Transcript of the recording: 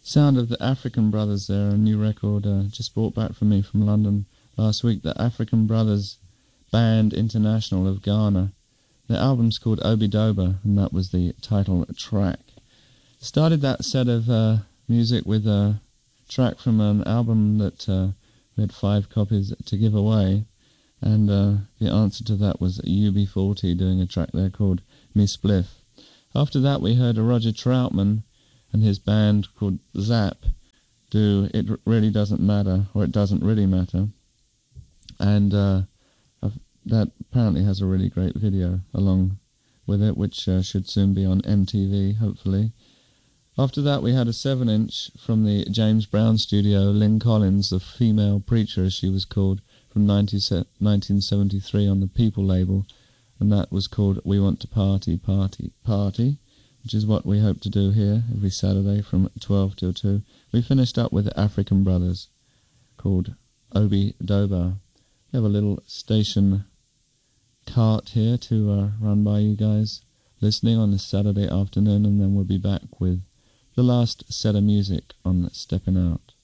Sound of the African Brothers there, a new record just brought back for me from London last week. The African Brothers Band International of Ghana. The album's called Obidoba, and that was the title track. Started that set of music with a track from an album that we had 5 copies to give away, and the answer to that was UB40 doing a track there called Me Spliff. After that we heard a Roger Troutman and his band called Zap do It Really Doesn't Matter, or It Doesn't Really Matter, and that apparently has a really great video along with it, which should soon be on MTV, hopefully. After that we had a 7-inch from the James Brown studio, Lynn Collins, the female preacher as she was called, from 1973 on the People label, and that was called We Want to Party, Party, Party, which is what we hope to do here every Saturday from 12 till 2. We finished up with the African Brothers called Obidoba. We have a little station cart here to run by you guys listening on this Saturday afternoon, and then we'll be back with the last set of music on Stepping Out.